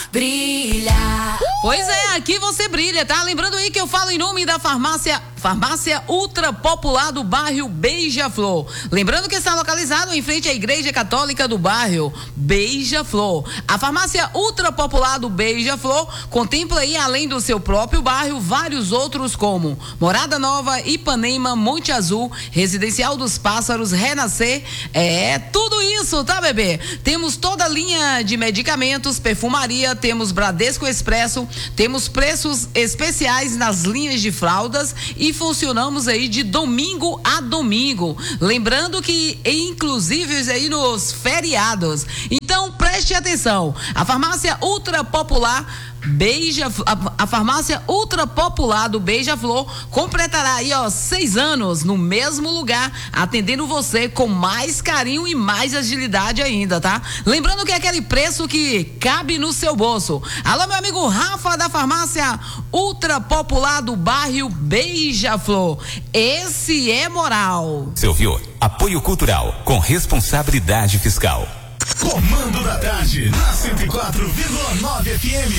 brilha. Pois é, aqui você brilha, tá? Lembrando aí que eu falo em nome da Farmácia Ultra Popular do bairro Beija-Flor. Lembrando que está localizado em frente à Igreja Católica do bairro Beija-Flor. A Farmácia Ultra Popular do Beija-Flor contempla aí, além do seu próprio bairro, vários outros como Morada Nova, Ipanema, Monte Azul, Residencial dos Pássaros, Renascer. É tudo isso, tá, bebê? Temos toda a linha de medicamentos, perfumaria, temos Bradesco Expresso, temos preços especiais nas linhas de fraldas e funcionamos aí de domingo a domingo. Lembrando que inclusive aí nos feriados. Então preste atenção. A Farmácia Ultra Popular a Farmácia Ultra Popular do Beija-Flor completará aí, 6 anos no mesmo lugar, atendendo você com mais carinho e mais agilidade ainda, tá? Lembrando que é aquele preço que cabe no seu bolso. Alô, meu amigo Rafa da Farmácia Ultra Popular do bairro Beija-Flor. Esse é moral. Você ouviu? Apoio cultural com responsabilidade fiscal. Comando da Tarde, na 104,9 FM.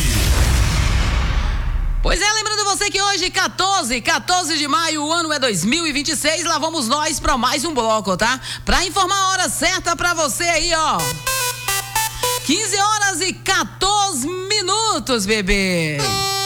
Pois é, lembrando você que hoje, 14 de maio, o ano é 2026, lá vamos nós pra mais um bloco, tá? Pra informar a hora certa pra você aí, 15 horas e 14 minutos, bebê.